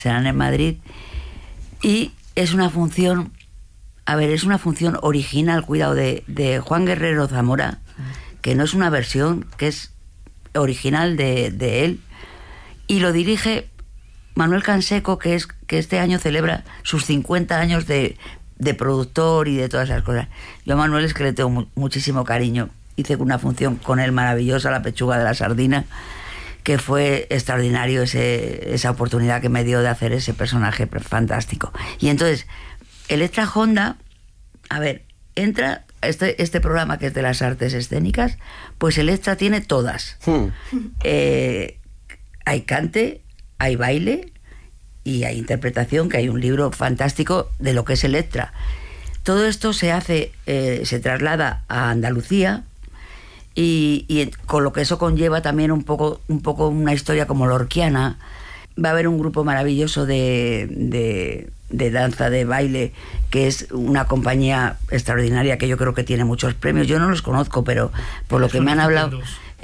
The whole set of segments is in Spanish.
serán en Madrid, y es una función, es una función original, cuidado, de Juan Guerrero Zamora, que no es una versión, que es original de él, y lo dirige Manuel Canseco, que este año celebra sus 50 años de productor y de todas esas cosas. Yo a Manuel es que le tengo muchísimo cariño. Hice una función con él maravillosa, La pechuga de la sardina, que fue extraordinario esa oportunidad que me dio de hacer ese personaje fantástico. Y entonces, Electra Honda, entra este programa que es de las artes escénicas, pues Electra tiene todas. Hay cante, hay baile y hay interpretación, que hay un libro fantástico de lo que es Electra. Todo esto se traslada a Andalucía, y con lo que eso conlleva también un poco una historia como lorquiana. Va a haber un grupo maravilloso de danza, de baile, que es una compañía extraordinaria que yo creo que tiene muchos premios. Yo no los conozco, pero por lo que me han hablado,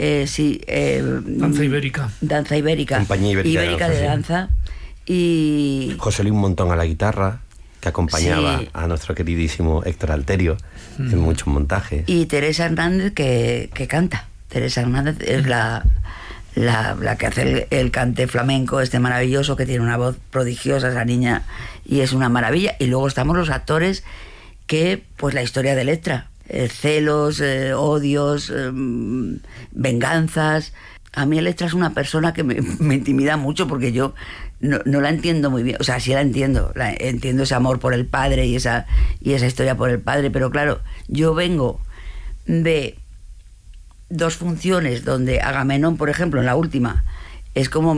Danza Ibérica. Danza Ibérica. Compañía Ibérica de danza. Y José Luis Montón a la guitarra, que acompañaba a nuestro queridísimo Héctor Alterio en muchos montajes. Y Teresa Hernández, que canta. Teresa Hernández es la que hace el cante flamenco maravilloso, que tiene una voz prodigiosa esa niña, y es una maravilla. Y luego estamos los actores que, pues la historia de Electra, celos, odios, venganzas. A mí Electra es una persona que me intimida mucho, porque yo no la entiendo muy bien. O sea, sí la entiendo ese amor por el padre y esa historia por el padre, pero claro, yo vengo de 2 funciones donde Agamenón, por ejemplo, en la última, es como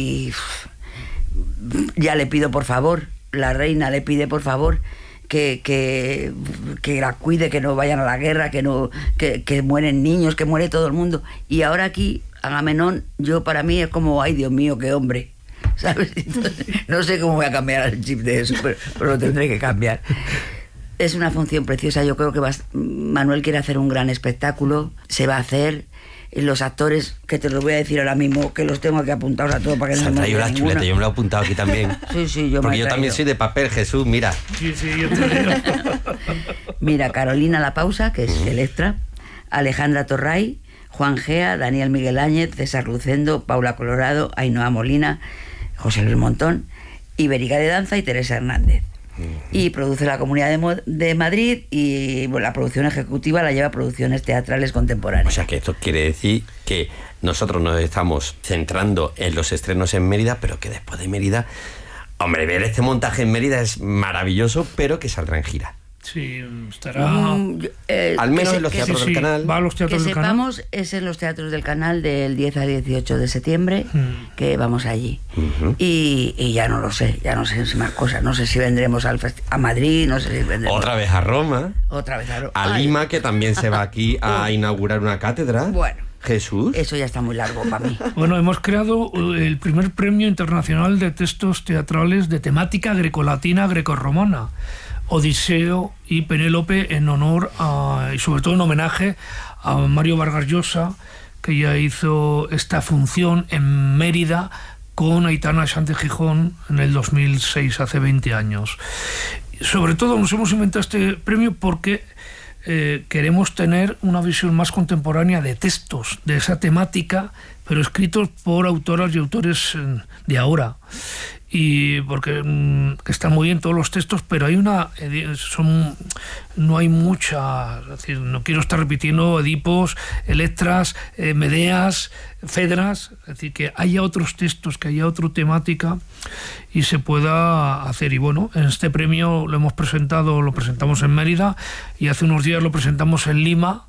ya le pido por favor, la reina le pide por favor que la cuide, que no vayan a la guerra, que mueren niños, que muere todo el mundo. Y ahora aquí Agamenón, para mí es como, ay Dios mío, qué hombre, ¿sabes? Entonces, no sé cómo voy a cambiar el chip de eso, pero lo tendré que cambiar. Es una función preciosa. Yo creo que Manuel quiere hacer un gran espectáculo, se va a hacer. Los actores, que te los voy a decir ahora mismo, que los tengo aquí apuntados a todos para que no se me olvide la ninguno. chuleta, yo me lo he apuntado aquí también. Sí, porque yo también soy de papel, Jesús, mira. Sí, yo te digo. Mira, Carolina La Pausa, que es Electra, Alejandra Torray, Juan Gea, Daniel Miguel Áñez, César Lucendo, Paula Colorado, Ainhoa Molina, José Luis Montón, Ibérica de Danza y Teresa Hernández. Y produce la Comunidad de Madrid, y la producción ejecutiva la lleva Producciones Teatrales Contemporáneas. O sea que esto quiere decir que nosotros nos estamos centrando en los estrenos en Mérida, pero que después de Mérida, hombre, ver este montaje en Mérida es maravilloso, pero que saldrá en gira. Sí, estará... al menos en los teatros del canal. Va a los teatros del canal. Que sepamos, es en los teatros del canal del 10 al 18 de septiembre, que vamos allí. Y ya no lo sé, si más cosas. No sé si vendremos a Madrid, no sé si vendremos... Otra vez a Roma. A Lima, que también se va aquí a inaugurar una cátedra. Bueno. Jesús. Eso ya está muy largo para mí. Bueno, hemos creado el primer premio internacional de textos teatrales de temática grecolatina, grecorromana. Odiseo y Penélope, en honor y sobre todo en homenaje a Mario Vargas Llosa, que ya hizo esta función en Mérida con Aitana Sánchez Gijón en el 2006, hace 20 años. Sobre todo nos hemos inventado este premio porque queremos tener una visión más contemporánea de textos de esa temática, pero escritos por autoras y autores de ahora. Y porque están muy bien todos los textos, pero hay no hay mucha, es decir, no quiero estar repitiendo Edipos, Electras, Medeas, Fedras, es decir, que haya otros textos, que haya otra temática y se pueda hacer. Y bueno, en este premio lo presentamos en Mérida, y hace unos días lo presentamos en Lima,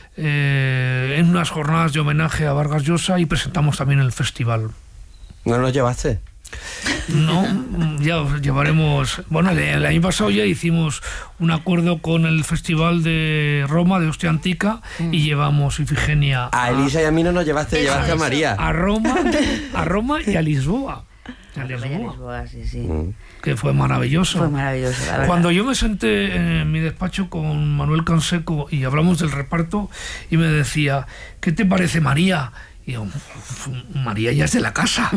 en unas jornadas de homenaje a Vargas Llosa, y presentamos también el festival. ¿No nos llevaste? No, ya os llevaremos. Bueno, el año pasado ya hicimos un acuerdo con el Festival de Roma, de Hostia Antica, y llevamos Ifigenia. A Elisa y a mí no nos llevaste, llevaste a María. A Roma y a Lisboa. Lisboa, sí. Que fue maravilloso. Fue maravilloso, la verdad. Cuando yo me senté en mi despacho con Manuel Canseco y hablamos del reparto, y me decía, ¿qué te parece María? Y digo, María ya es de la casa.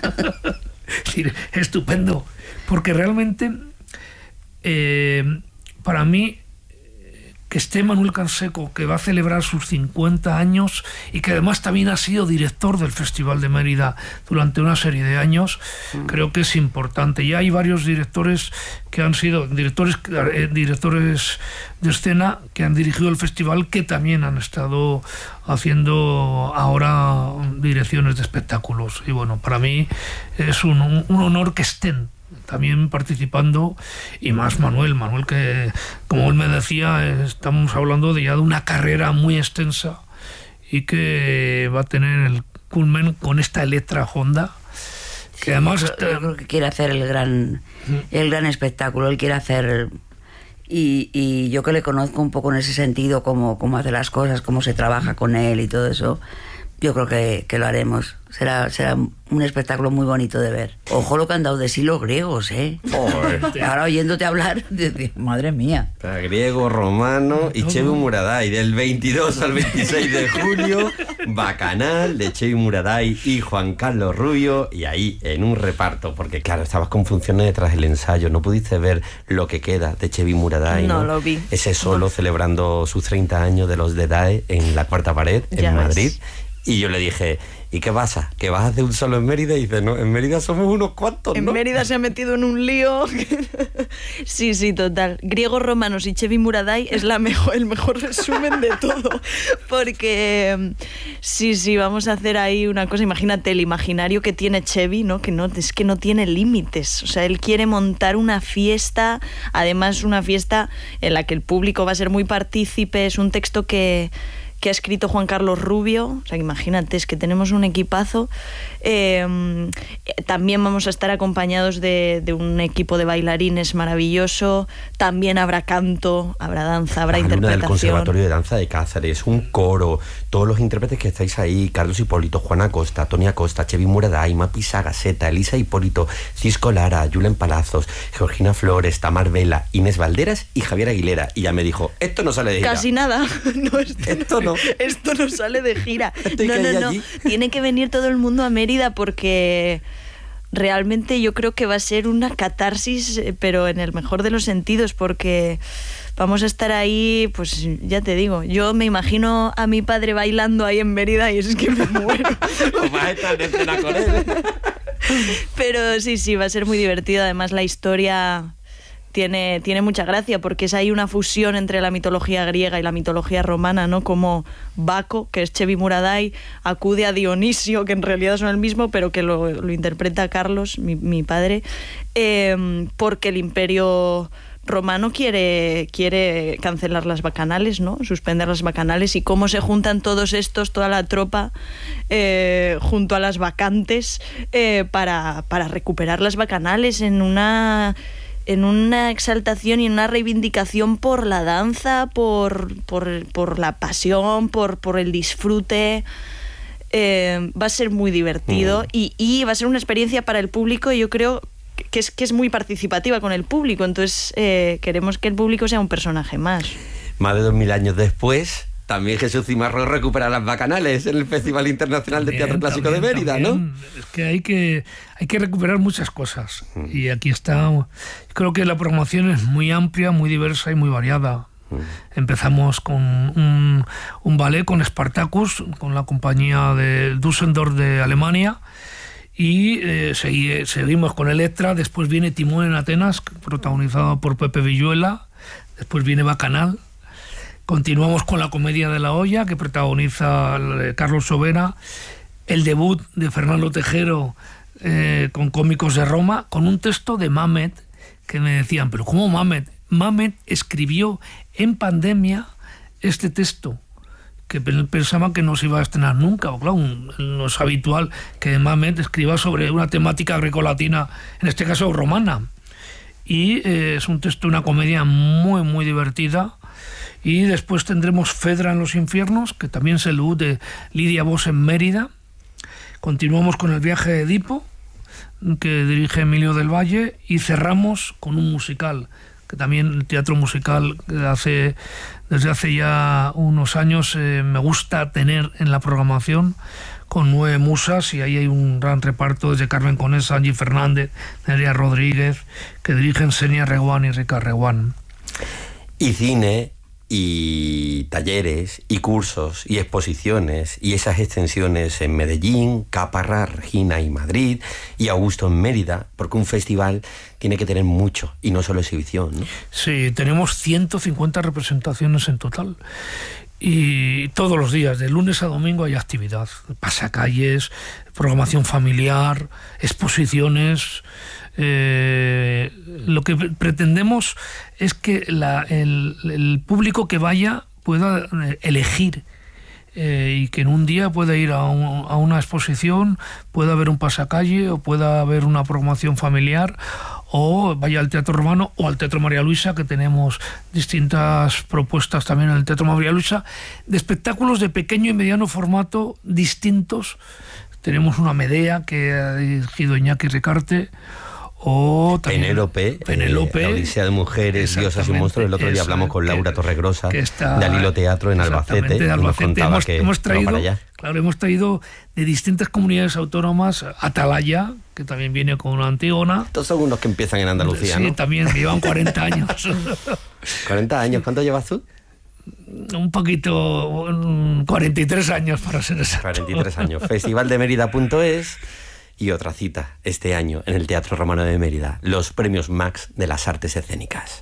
Estupendo, porque realmente para mí que esté Manuel Canseco, que va a celebrar sus 50 años y que además también ha sido director del Festival de Mérida durante una serie de años, creo que es importante. Ya hay varios directores que han sido directores de escena que han dirigido el festival, que también han estado haciendo ahora direcciones de espectáculos. Y bueno, para mí es un honor que estén también participando, y más Manuel, que, como él me decía, estamos hablando de una carrera muy extensa y que va a tener el culmen con esta Electra Honda, que además yo creo que quiere hacer el gran espectáculo, él quiere hacer, y yo que le conozco un poco en ese sentido, cómo hace las cosas, cómo se trabaja con él y todo eso, yo creo que lo haremos. Será un espectáculo muy bonito de ver. Ojo lo que han dado de sí los griegos, ¿eh? Ahora oyéndote hablar, madre mía. Griego, romano y Chevi Muraday. Del 22 al 26 de julio, Bacanal de Chevi Muraday y Juan Carlos Rubio. Y ahí en un reparto, porque claro, estabas con funciones detrás del ensayo. No pudiste ver lo que queda de Chevi Muraday. No lo vi. Ese solo celebrando sus 30 años de los de DAE en la Cuarta Pared, en Madrid. Y yo le dije, ¿y qué pasa? ¿Que vas a hacer un solo en Mérida? Y dice, no, en Mérida somos unos cuantos, ¿no? En Mérida se ha metido en un lío. Sí, total. Griegos, romanos y Chevi Muraday es el mejor resumen de todo. Porque sí, vamos a hacer ahí una cosa. Imagínate el imaginario que tiene Chevi, ¿no? Es que no tiene límites. O sea, él quiere montar una fiesta, además una fiesta en la que el público va a ser muy partícipe. Es un texto que ha escrito Juan Carlos Rubio, o sea, imagínate, es que tenemos un equipazo. También vamos a estar acompañados de un equipo de bailarines maravilloso, también habrá canto, habrá danza, habrá interpretación. Del Conservatorio de Danza de Cáceres, un coro, todos los intérpretes que estáis ahí, Carlos Hipólito, Juana Costa, Tony Acosta, Chevi Muraday, Mapi Sagaseta, Elisa Hipólito, Cisco Lara, Julen Palazos, Georgina Flores, Tamar Vela, Inés Valderas y Javier Aguilera. Y ya me dijo, esto no sale de gira. Casi nada. Esto no. Esto no sale de gira. No. Tiene que venir todo el mundo a Mérida porque realmente yo creo que va a ser una catarsis, pero en el mejor de los sentidos, porque vamos a estar ahí, pues ya te digo, yo me imagino a mi padre bailando ahí en Mérida y es que me muero. Vas a estar en escena con él. Pero sí, va a ser muy divertido. Además la historia tiene mucha gracia porque es ahí una fusión entre la mitología griega y la mitología romana, ¿no? Como Baco, que es Chevi Muraday, acude a Dionisio, que en realidad son el mismo, pero que lo interpreta Carlos, mi padre, porque el imperio romano quiere cancelar las bacanales, ¿no? Suspender las bacanales, y cómo se juntan todos estos, toda la tropa, junto a las bacantes, para recuperar las bacanales en una exaltación y en una reivindicación por la danza, por la pasión, por el disfrute. Va a ser muy divertido y va a ser una experiencia para el público, y yo creo que es muy participativa con el público. Entonces queremos que el público sea un personaje más. Más de 2000 años después, también Jesús Cimarrón recupera las bacanales en el Festival Internacional de Teatro Clásico de Mérida, ¿no? Es que hay que recuperar muchas cosas. Y aquí está. Creo que la programación es muy amplia, muy diversa y muy variada. Empezamos con un ballet con Spartacus, con la compañía de Düsseldorf de Alemania, y seguimos con Electra. Después viene Timón en Atenas, protagonizado por Pepe Villuela. Después viene Bacanal. Continuamos con La Comedia de la Olla, que protagoniza Carlos Sobera. El debut de Fernando Tejero, con Cómicos de Roma, con un texto de Mamet, que me decían, ¿pero cómo Mamet? Mamet escribió en pandemia este texto, que pensaba que no se iba a estrenar nunca. O claro, no es habitual que Mamet escriba sobre una temática grecolatina, en este caso romana. Y es un texto, una comedia muy, muy divertida. Y después tendremos Fedra en los infiernos, que también es el debut de Lidia Vos en Mérida. Continuamos con El viaje de Edipo, que dirige Emilio del Valle, y cerramos con un musical, que también el teatro musical desde hace ya unos años me gusta tener en la programación, con 9 musas, y ahí hay un gran reparto desde Carmen Conesa, Angie Fernández, Nerea Rodríguez, que dirigen Senia Reguán y Rica Reguán. Y cine, y talleres, y cursos, y exposiciones, y esas extensiones en Medellín, Caparra, Regina y Madrid, y Augusto en Mérida, porque un festival tiene que tener mucho, y no solo exhibición, ¿no? Sí, tenemos 150 representaciones en total. Y todos los días, de lunes a domingo, hay actividad. Pasacalles, programación familiar, exposiciones. Lo que pretendemos es que el público que vaya pueda elegir, y que en un día pueda ir a una exposición, pueda haber un pasacalle, o pueda haber una programación familiar, o vaya al Teatro Romano o al Teatro María Luisa, que tenemos distintas propuestas también en el Teatro María Luisa, de espectáculos de pequeño y mediano formato distintos. Tenemos una Medea que ha dirigido Iñaki Ricarte, o también Penélope, la Odisea de Mujeres, Diosas y Monstruos. El otro día hablamos con Laura Torregrosa de Alilo Teatro en Albacete. De Albacete. Hemos traído, para allá. Claro, hemos traído de distintas comunidades autónomas Atalaya, que también viene con una Antígona. Estos son unos que empiezan en Andalucía, sí, ¿no? También llevan 40 años. 40 años, ¿cuánto llevas tú? Un poquito, 43 años para ser exacto. 43 años. Festivaldemerida.es. Y otra cita este año en el Teatro Romano de Mérida, los premios Max de las artes escénicas.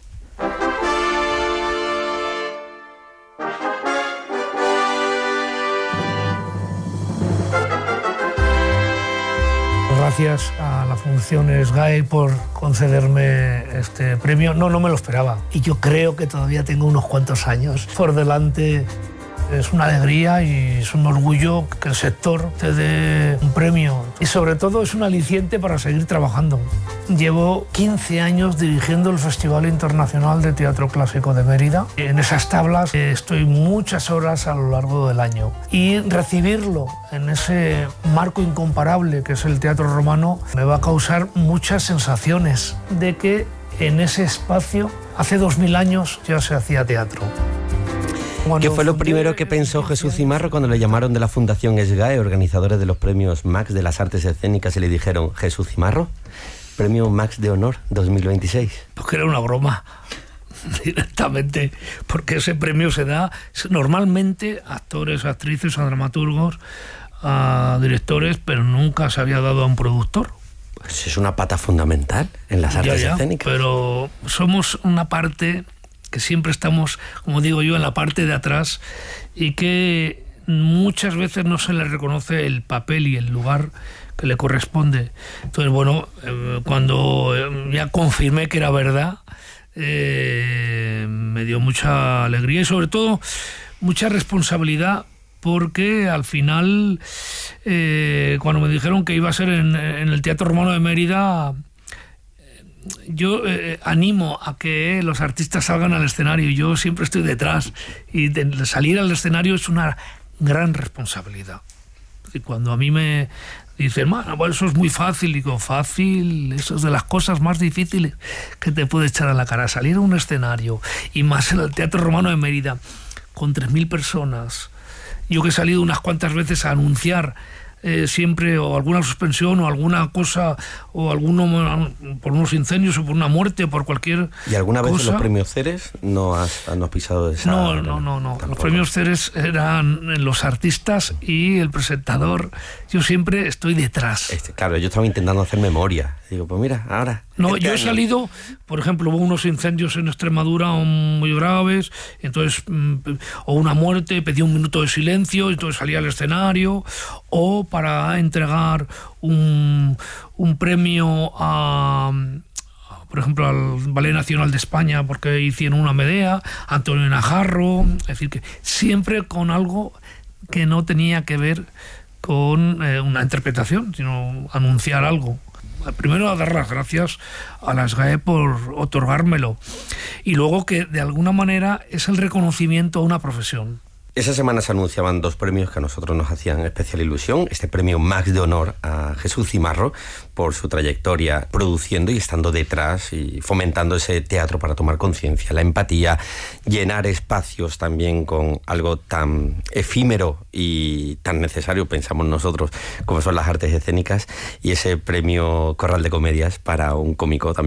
Gracias a la Fundación SGAE por concederme este premio. No me lo esperaba. Y yo creo que todavía tengo unos cuantos años por delante. Es una alegría y es un orgullo que el sector te dé un premio. Y sobre todo es un aliciente para seguir trabajando. Llevo 15 años dirigiendo el Festival Internacional de Teatro Clásico de Mérida. En esas tablas estoy muchas horas a lo largo del año. Y recibirlo en ese marco incomparable que es el Teatro Romano me va a causar muchas sensaciones de que en ese espacio hace 2000 años ya se hacía teatro. ¿Qué fue lo primero que pensó Jesús Cimarro cuando le llamaron de la Fundación SGAE, organizadores de los premios Max de las artes escénicas, y le dijeron: Jesús Cimarro, premio Max de honor 2026? Porque era una broma, directamente, porque ese premio se da normalmente a actores, a actrices, a dramaturgos, a directores, pero nunca se había dado a un productor. Pues es una pata fundamental en las artes escénicas. Pero somos una parte que siempre estamos, como digo yo, en la parte de atrás, y que muchas veces no se le reconoce el papel y el lugar que le corresponde. Entonces, bueno, cuando ya confirmé que era verdad, me dio mucha alegría y sobre todo mucha responsabilidad, porque al final, cuando me dijeron que iba a ser en el Teatro Romano de Mérida, yo animo a que los artistas salgan al escenario. Yo siempre estoy detrás, y salir al escenario es una gran responsabilidad. Y cuando a mí me dicen: bueno, eso es muy fácil, digo: fácil, eso es de las cosas más difíciles que te puede echar a la cara, salir a un escenario, y más en el Teatro Romano de Mérida, con 3000 personas. Yo que he salido unas cuantas veces a anunciar siempre o alguna suspensión o alguna cosa, o alguno por unos incendios o por una muerte o por cualquier ¿Y alguna vez cosa. en los premios Ceres no has pisado esa? No. Los premios Ceres eran los artistas y el presentador. Yo siempre estoy detrás. Claro, yo estaba intentando hacer memoria. Digo, pues mira, ahora... No, yo he salido, por ejemplo, hubo unos incendios en Extremadura muy graves, entonces, o una muerte, pedí un minuto de silencio, entonces salí al escenario, o para entregar un premio por ejemplo, al Ballet Nacional de España, porque hicieron una Medea, Antonio Najarro, es decir, que siempre con algo que no tenía que ver con una interpretación, sino anunciar algo. Primero, a dar las gracias a la SGAE por otorgármelo, y luego que de alguna manera es el reconocimiento a una profesión. Esa semana se anunciaban 2 premios que a nosotros nos hacían especial ilusión. Este premio Max de honor a Jesús Cimarro por su trayectoria produciendo y estando detrás y fomentando ese teatro para tomar conciencia, la empatía, llenar espacios también con algo tan efímero y tan necesario, pensamos nosotros, como son las artes escénicas, y ese premio Corral de Comedias para un cómico también